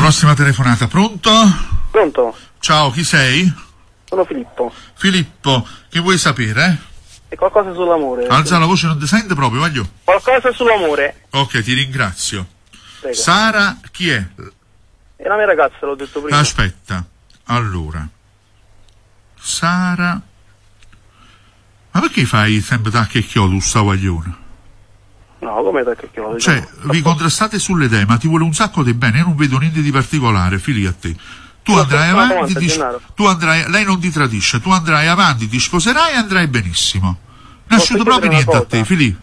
Prossima telefonata, pronto? Pronto? Ciao, chi sei? Sono Filippo. Filippo, che vuoi sapere? E qualcosa sull'amore. Alza la voce, non ti sente proprio, voglio. Qualcosa sull'amore. Ok, ti ringrazio. Prego. Sara, chi è? È la mia ragazza, l'ho detto prima. Aspetta, allora. Sara. Ma perché fai sempre tacche e chiodo, sta guaglione? No, come da che chiodo? Cioè, vi contrastate sulle idee, ma ti vuole un sacco di bene, io non vedo niente di particolare, figli a te. Tu andrai avanti, lei non ti tradisce, tu andrai avanti, ti sposerai e andrai benissimo. Ne è uscito proprio niente a te, Filippo.